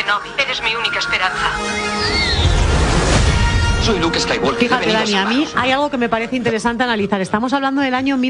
Kenobi. Eres mi única esperanza. Soy Luke Skywalker. Fíjate, Dani, a mí hay algo que me parece interesante analizar. Estamos hablando del año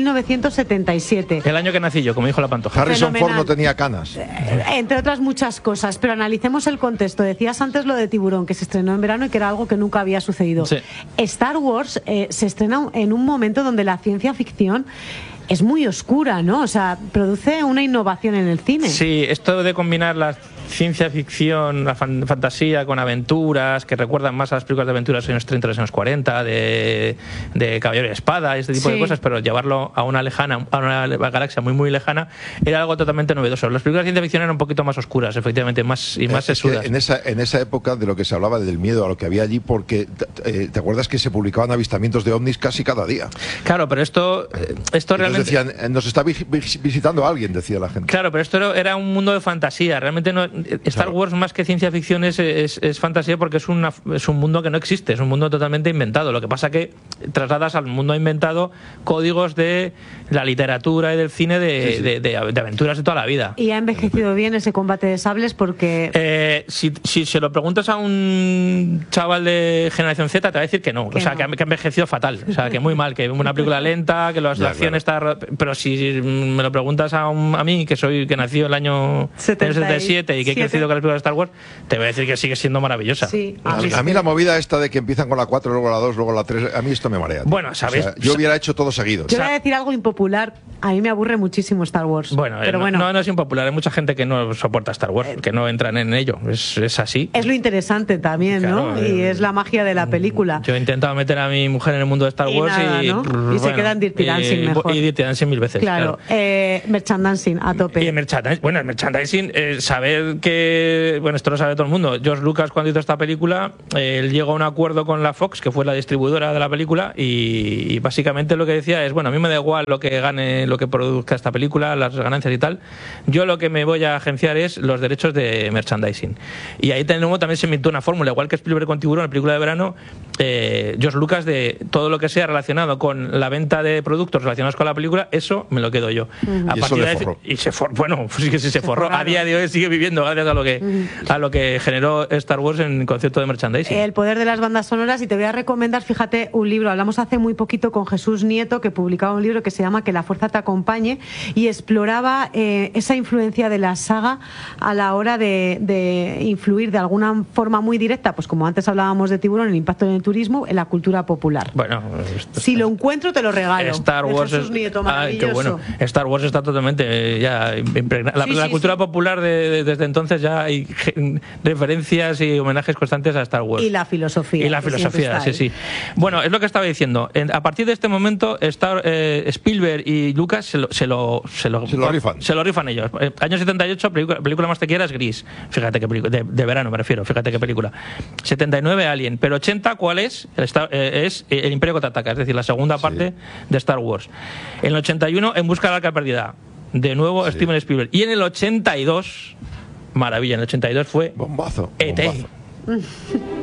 1977. El año que nací yo, como dijo la Pantoja. Harrison Ford no tenía canas. Entre otras muchas cosas, pero analicemos el contexto. Decías antes lo de Tiburón, que se estrenó en verano y que era algo que nunca había sucedido. Sí. Star Wars se estrena en un momento donde la ciencia ficción es muy oscura, ¿no? O sea, produce una innovación en el cine. Sí, esto de combinar la ciencia ficción, la fantasía con aventuras, que recuerdan más a las películas de aventuras de los años 30, de los años 40, de Caballero y Espada, este tipo de cosas, pero llevarlo a una galaxia muy muy lejana, era algo totalmente novedoso. Las películas de ciencia ficción eran un poquito más oscuras, efectivamente, más sesudas. En esa época de lo que se hablaba del miedo a lo que había allí, porque ¿te acuerdas que se publicaban avistamientos de ovnis casi cada día? Claro, pero esto realmente... Decían, nos está visitando alguien, decía la gente. Claro, pero esto era un mundo de fantasía. Realmente no, Star Wars, más que ciencia ficción, es fantasía, porque es un mundo que no existe, es un mundo totalmente inventado. Lo que pasa que trasladas al mundo inventado códigos de la literatura y del cine de aventuras de toda la vida. Y ha envejecido bien ese combate de sables porque... Si se lo preguntas a un chaval de generación Z, te va a decir que no. Que ha envejecido fatal. O sea, que muy mal, que es una película lenta, que la acción está... Pero si me lo preguntas a mí, que nací el año 77 y que he crecido con las películas de Star Wars, te voy a decir que sigue siendo maravillosa. Sí. A mí la movida esta de que empiezan con la 4, luego la 2, luego la 3, a mí esto me marea. Bueno, ¿sabes? O sea, yo hubiera hecho todo seguido. Yo voy a decir algo impopular. A mí me aburre muchísimo Star Wars. Bueno, no es impopular. Hay mucha gente que no soporta Star Wars, que no entran en ello. Es así. Es lo interesante también, claro, ¿no? Y es la magia de la película. Yo he intentado meter a mi mujer en el mundo de Star Wars y se quedan Dirty Dancing mejor. Y Dirty Dancing 1000 veces. Claro. Merchandising a tope. Y el merchandising, saber que... Bueno, esto lo sabe todo el mundo. George Lucas, cuando hizo esta película, él llegó a un acuerdo con la Fox, que fue la distribuidora de la película, y básicamente lo que decía es, bueno, a mí me da igual lo que gane, lo que produzca esta película, las ganancias y tal. Yo lo que me voy a agenciar es los derechos de merchandising. Y ahí también se inventó una fórmula, igual que Spielberg con Tiburón, la película de verano, George Lucas, de todo lo que sea relacionado con la venta de productos relacionados con la película, eso me lo quedo yo. A partir eso le de forró. Y se forró. Bueno, sí que sí se forró. A día de hoy sigue viviendo gracias a lo que generó Star Wars en concepto de merchandising. El poder de las bandas sonoras. Y te voy a recomendar, fíjate, un libro. Hablamos hace muy poquito con Jesús Nieto, que publicaba un libro que se llama Que la fuerza te acompañe, y exploraba esa influencia de la saga a la hora de influir de alguna forma muy directa, pues como antes hablábamos de Tiburón, el impacto en el turismo, en la cultura popular. Bueno, si lo encuentro te lo regalo. Star Wars Jesús Nieto, maravilloso. Qué bueno. Star Wars está totalmente ya impregnada. La cultura popular desde entonces ya hay referencias y homenajes constantes a Star Wars. Y la filosofía. Sí. Bueno, es lo que estaba diciendo. A partir de este momento, Spielberg y Lucas se lo rifan ellos. Año 78, película más te quieras, Gris. Fíjate qué película, de verano me refiero, fíjate qué película. 79, Alien. Pero 80, ¿cuál es? Es El Imperio contraataca, es decir, la segunda parte de Star Wars. En el 81, En busca de la arca perdida. De nuevo, Steven Spielberg. Y en el 82, maravilla, en el 82 fue Bombazo. E.T.